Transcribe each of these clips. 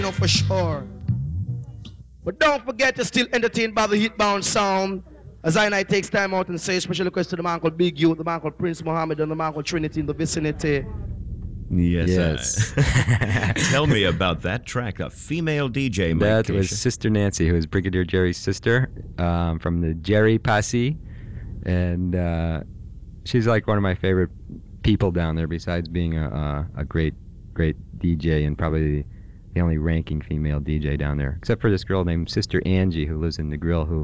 know for sure. But don't forget to still entertained by the Hitbound sound. As I takes time out and say special request to the man called Big Youth, the man called Prince Mohammed, and the man called Trinity in the vicinity. Yes. Tell me about that track, a female DJ. That was Sister Nancy, who is Brigadier Jerry's sister, from the Jerry Posse, and she's like one of my favorite people down there. Besides being a great DJ and probably the only ranking female DJ down there, except for this girl named Sister Angie who lives in the Grill, who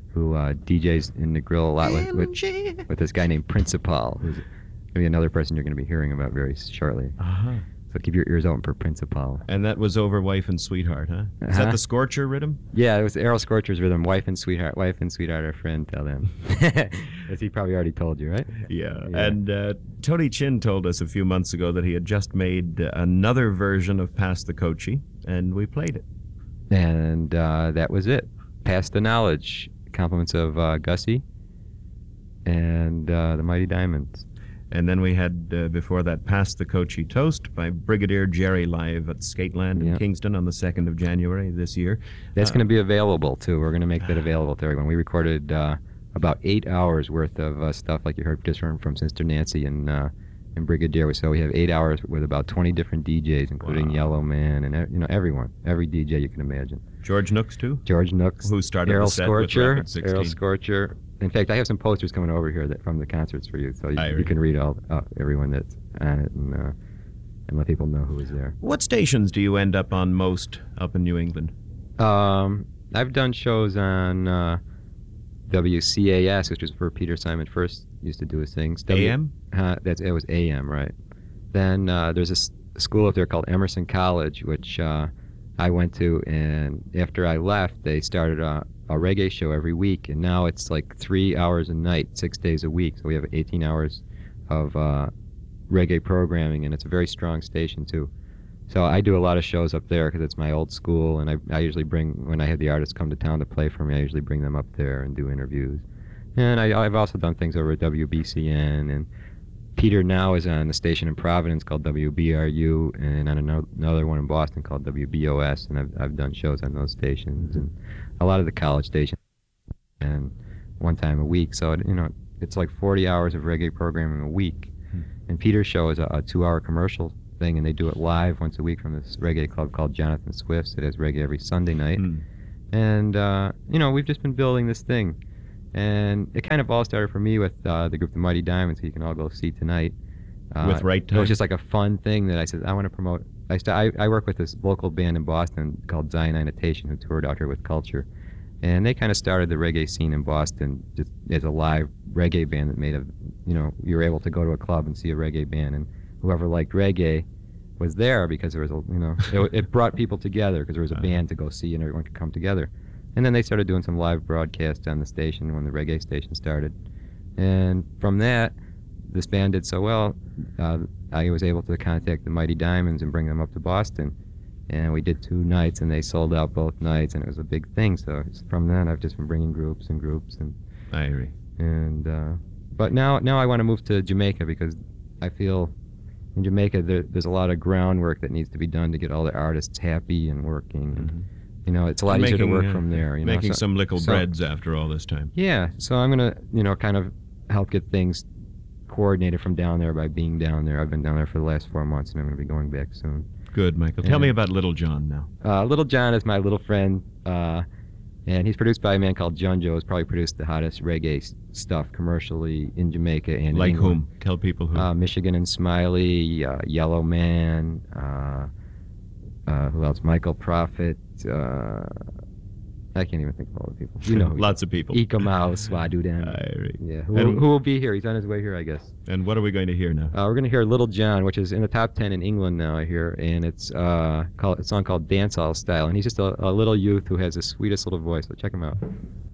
DJs in the Grill a lot with this guy named Principal, who's going to be another person you're going to be hearing about very shortly. So keep your ears open for Principal. And that was over Wife and Sweetheart, huh? Is that the Scorcher rhythm? Yeah, it was Errol Scorcher's rhythm, Wife and Sweetheart are friend, tell them. As he probably already told you, right? Yeah. And Tony Chin told us a few months ago that he had just made another version of Pass the Coachie, and we played it. And that was it. Pass the Knowledge. Compliments of Gussie and the Mighty Diamonds. And then we had, before that, Pass the Coachie Toast by Brigadier Jerry live at Skateland in Kingston on the 2nd of January this year. That's going to be available, too. We're going to make that available to everyone. We recorded about 8 hours worth of stuff, like you heard just from Sister Nancy and Brigadier. So we have 8 hours with about 20 different DJs, including Yellow Man and everyone, every DJ you can imagine. George Nooks, too? George Nooks. Who started Errol the set Scorcher, with Record 16. Errol Scorcher. In fact, I have some posters coming over here from the concerts for you, so you can read everyone that's on it and let people know who was there. What stations do you end up on most up in New England? I've done shows on WCAS, which was where Peter Simon first used to do his things. AM? It was AM, right. Then there's a school up there called Emerson College, which I went to, and after I left, they started a reggae show every week, and now it's like 3 hours a night, 6 days a week. So we have 18 hours of reggae programming, and it's a very strong station too. So I do a lot of shows up there because it's my old school, and I usually when I have the artists come to town to play for me, I usually bring them up there and do interviews. And I've also done things over at WBCN, and Peter now is on the station in Providence called WBRU, and on another one in Boston called WBOS, and I've done shows on those stations, and a lot of the college stations, and one time a week. So it's like 40 hours of reggae programming a week. And Peter's show is a 2-hour commercial thing, and they do it live once a week from this reggae club called Jonathan Swift's. It has reggae every Sunday night. And we've just been building this thing. And it kind of all started for me with the group The Mighty Diamonds, who you can all go see tonight. With Right Time? It was just like a fun thing that I said, I want to promote. I work with this local band in Boston called Zion Annotation, who toured out here with Culture. And they kind of started the reggae scene in Boston just as a live reggae band that made you were able to go to a club and see a reggae band. And whoever liked reggae was there because there was it brought people together because there was a band to go see and everyone could come together. And then they started doing some live broadcasts on the station when the reggae station started. And from that, this band did so well, I was able to contact the Mighty Diamonds and bring them up to Boston. And we did 2 nights, and they sold out both nights, and it was a big thing. So from then, I've just been bringing groups. And I agree. And but now I want to move to Jamaica because I feel in Jamaica there's a lot of groundwork that needs to be done to get all the artists happy and working. And, it's a lot easier to work from there. Making some little breads after all this time. Yeah, so I'm going to, kind of help get things coordinated from down there by being down there. I've been down there for the last 4 months, and I'm going to be going back soon. Good, Michael. Tell me about Little John now. Little John is my little friend, and he's produced by a man called Junjo. He's probably produced the hottest reggae stuff commercially in Jamaica and like in England. whom? Tell people who. Michigan and Smiley, Yellow Man, who else? Michael Prophet. I can't even think of all the people. Lots of people. Eka Mouse, Wadu Dan. Yeah. Who will be here? He's on his way here, I guess. And what are we going to hear now? We're going to hear Little John, which is in the top 10 in England now, I hear. And it's a song called Dancehall Style. And he's just a little youth who has the sweetest little voice. So check him out.